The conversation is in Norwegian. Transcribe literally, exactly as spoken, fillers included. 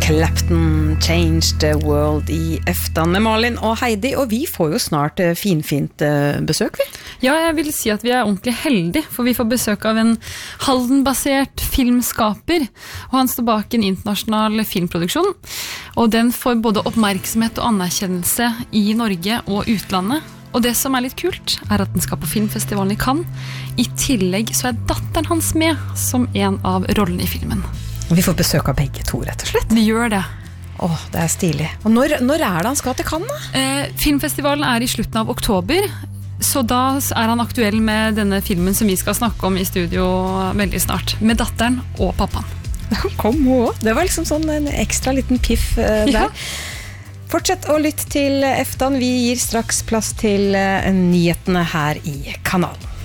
Clapton Changed the World I eftan med Malin og Heidi, og vi får jo snart finfint besøk, vi. Ja, jeg vil si at vi er ordentlig heldige, for vi får besøk av en Halden-basert filmskaper, og han står bak en internasjonal filmproduksjon, og den får både oppmerksomhet og anerkjennelse I Norge og utlandet. Og det som er litt kult, er at den skal på filmfestivalen I Cannes. I tillegg så er datteren hans med som en av rollene I filmen. Vi får besøk av begge to, rett og slett. Vi gjør det. Åh, det er stilig. Og når, når er det han skal til Cannes, da? Eh, filmfestivalen er I slutten av oktober, så da er han aktuell med denne filmen som vi skal snakke om I studio veldig snart, med datteren og pappaen. Kom hun også. Det var liksom sånn en ekstra liten piff eh, der. Ja. Fortsett å lytte til eftan. Vi gir straks plass til eh, nyhetene her I kanalen.